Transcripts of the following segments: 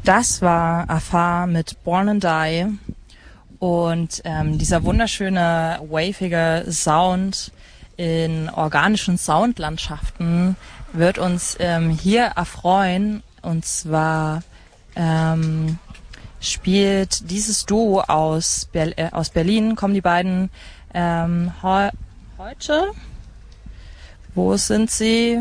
Das war Afar mit Born and Die und dieser wunderschöne, wavige Sound in organischen Soundlandschaften wird uns hier erfreuen. Und zwar spielt dieses Duo aus Berlin, kommen die beiden heute. Wo sind sie?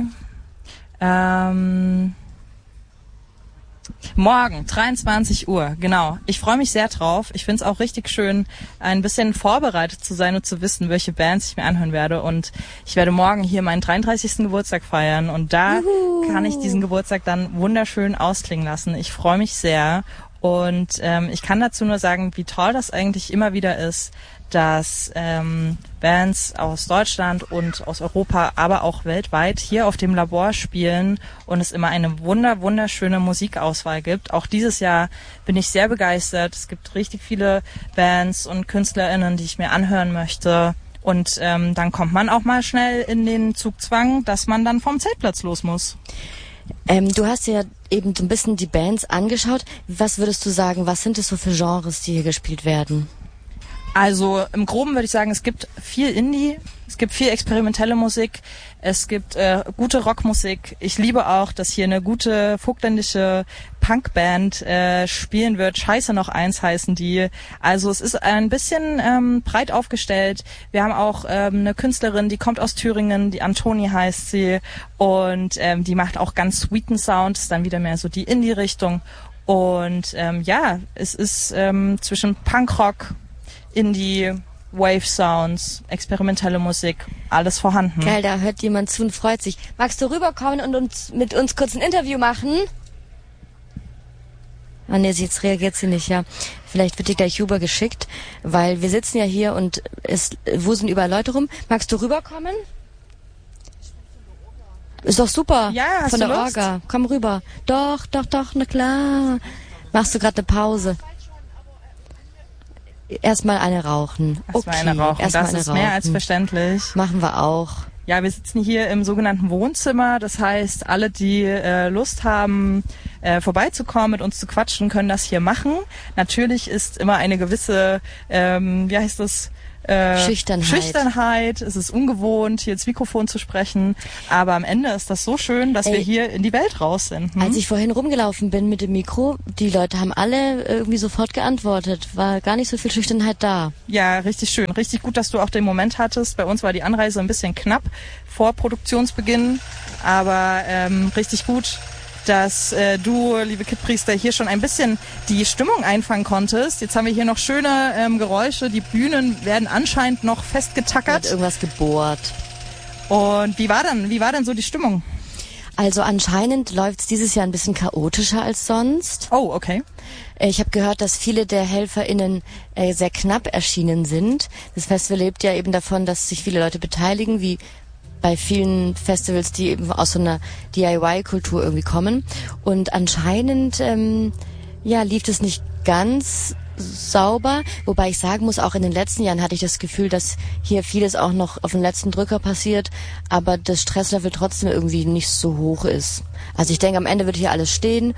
Morgen, 23 Uhr, genau. Ich freue mich sehr drauf. Ich finde es auch richtig schön, ein bisschen vorbereitet zu sein und zu wissen, welche Bands ich mir anhören werde. Und ich werde morgen hier meinen 33. Geburtstag feiern. Und da kann ich diesen Geburtstag dann wunderschön ausklingen lassen. Ich freue mich sehr. Und ich kann dazu nur sagen, wie toll das eigentlich immer wieder ist, dass Bands aus Deutschland und aus Europa, aber auch weltweit hier auf dem Labor spielen und es immer eine wunderschöne Musikauswahl gibt. Auch dieses Jahr bin ich sehr begeistert. Es gibt richtig viele Bands und KünstlerInnen, die ich mir anhören möchte. Und dann kommt man auch mal schnell in den Zugzwang, dass man dann vom Zeltplatz los muss. Du hast ja eben so ein bisschen die Bands angeschaut. Was würdest du sagen, was sind es so für Genres, die hier gespielt werden? Also im Groben würde ich sagen, es gibt viel Indie, es gibt viel experimentelle Musik, es gibt gute Rockmusik. Ich liebe auch, dass hier eine gute vogtländische Punkband spielen wird. Scheiße noch eins heißen die. Also es ist ein bisschen breit aufgestellt. Wir haben auch eine Künstlerin, die kommt aus Thüringen, die Antoni heißt sie. Und die macht auch ganz sweeten Sound, ist dann wieder mehr so die Indie-Richtung. Und es ist zwischen Punkrock, Indie, Wave Sounds, experimentelle Musik, alles vorhanden. Geil, da hört jemand zu und freut sich. Magst du rüberkommen und mit uns kurz ein Interview machen? Ah ne, jetzt reagiert sie nicht, ja. Vielleicht wird die gleich rübergeschickt, weil wir sitzen ja hier und es wuseln überall Leute rum. Magst du rüberkommen? Ist doch super. Ja, hast von du der Lust? Orga. Komm rüber. Doch, na klar. Machst du gerade eine Pause? Erstmal eine rauchen. Erstmal eine rauchen, das ist mehr als verständlich. Machen wir auch. Ja, wir sitzen hier im sogenannten Wohnzimmer. Das heißt, alle, die Lust haben, vorbeizukommen, mit uns zu quatschen, können das hier machen. Natürlich ist immer eine gewisse, Schüchternheit. Es ist ungewohnt, hier ins Mikrofon zu sprechen. Aber am Ende ist das so schön, dass wir hier in die Welt raus sind. Als ich vorhin rumgelaufen bin mit dem Mikro, die Leute haben alle irgendwie sofort geantwortet. War gar nicht so viel Schüchternheit da. Ja, richtig schön. Richtig gut, dass du auch den Moment hattest. Bei uns war die Anreise ein bisschen knapp vor Produktionsbeginn. Aber richtig gut, dass du, liebe Kittpriester, hier schon ein bisschen die Stimmung einfangen konntest. Jetzt haben wir hier noch schöne Geräusche. Die Bühnen werden anscheinend noch festgetackert. Wird irgendwas gebohrt. Und wie war denn so die Stimmung? Also anscheinend läuft's dieses Jahr ein bisschen chaotischer als sonst. Oh, okay. Ich habe gehört, dass viele der HelferInnen sehr knapp erschienen sind. Das Festival lebt ja eben davon, dass sich viele Leute beteiligen, wie bei vielen Festivals, die eben aus so einer DIY-Kultur irgendwie kommen. Und anscheinend lief es nicht ganz sauber, wobei ich sagen muss, auch in den letzten Jahren hatte ich das Gefühl, dass hier vieles auch noch auf den letzten Drücker passiert, aber das Stresslevel trotzdem irgendwie nicht so hoch ist. Also ich denke, am Ende wird hier alles stehen.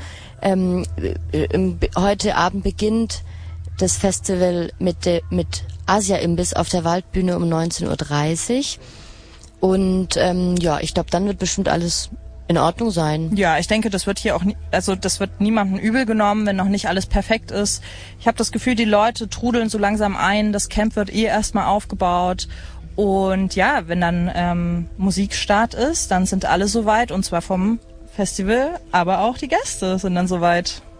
Heute Abend beginnt das Festival mit Asia-Imbiss auf der Waldbühne um 19:30 Uhr. Und ich glaube, dann wird bestimmt alles in Ordnung sein. Ja, ich denke, das wird hier auch das wird niemandem übel genommen, wenn noch nicht alles perfekt ist. Ich habe das Gefühl, die Leute trudeln so langsam ein, das Camp wird erstmal aufgebaut. Und ja, wenn dann Musikstart ist, dann sind alle soweit, und zwar vom Festival, aber auch die Gäste sind dann soweit.